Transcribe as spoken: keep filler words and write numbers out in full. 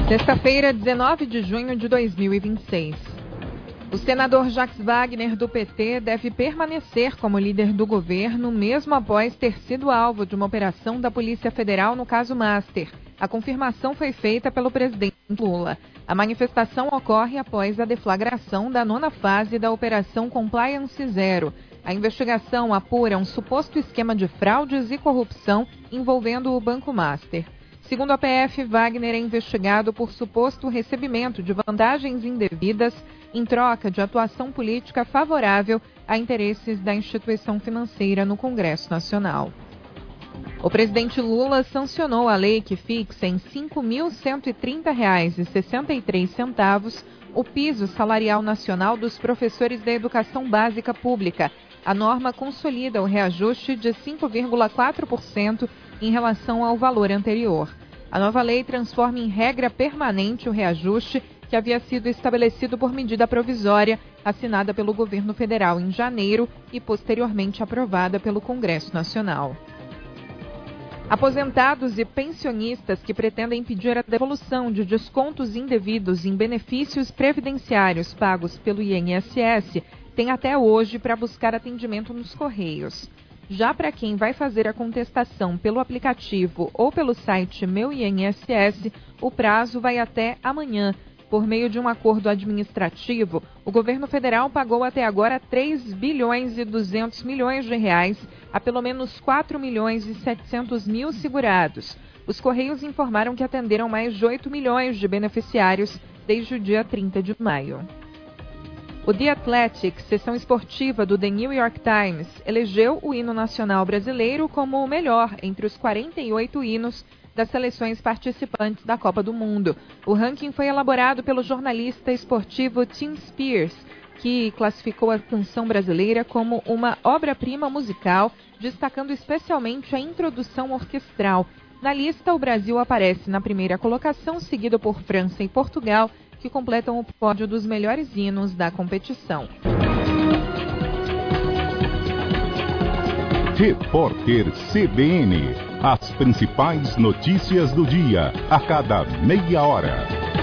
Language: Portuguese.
Sexta-feira, dezenove de junho de dois mil e vinte e seis. O senador Jacques Wagner, do P T, deve permanecer como líder do governo, mesmo após ter sido alvo de uma operação da Polícia Federal no caso Master. A confirmação foi feita pelo presidente Lula. A manifestação ocorre após a deflagração da nona fase da Operação Compliance Zero. A investigação apura um suposto esquema de fraudes e corrupção envolvendo o Banco Master. Segundo a P F, Wagner é investigado por suposto recebimento de vantagens indevidas em troca de atuação política favorável a interesses da instituição financeira no Congresso Nacional. O presidente Lula sancionou a lei que fixa em cinco mil cento e trinta reais e sessenta e três centavos o piso salarial nacional dos professores da educação básica pública. A norma consolida o reajuste de cinco vírgula quatro por cento em relação ao valor anterior. A nova lei transforma em regra permanente o reajuste que havia sido estabelecido por medida provisória, assinada pelo governo federal em janeiro e posteriormente aprovada pelo Congresso Nacional. Aposentados e pensionistas que pretendem pedir a devolução de descontos indevidos em benefícios previdenciários pagos pelo I N S S têm até hoje para buscar atendimento nos Correios. Já para quem vai fazer a contestação pelo aplicativo ou pelo site Meu I N S S, o prazo vai até amanhã. Por meio de um acordo administrativo, o governo federal pagou até agora três bilhões e duzentos milhões de reais a pelo menos quatro milhões e setecentos mil segurados. Os Correios informaram que atenderam mais de oito milhões de beneficiários desde o dia trinta de maio. O The Athletic, seção esportiva do The New York Times, elegeu o hino nacional brasileiro como o melhor entre os quarenta e oito hinos das seleções participantes da Copa do Mundo. O ranking foi elaborado pelo jornalista esportivo Tim Spears, que classificou a canção brasileira como uma obra-prima musical, destacando especialmente a introdução orquestral. Na lista, o Brasil aparece na primeira colocação, seguido por França e Portugal, que completam o pódio dos melhores hinos da competição. Repórter C B N. As principais notícias do dia, a cada meia hora.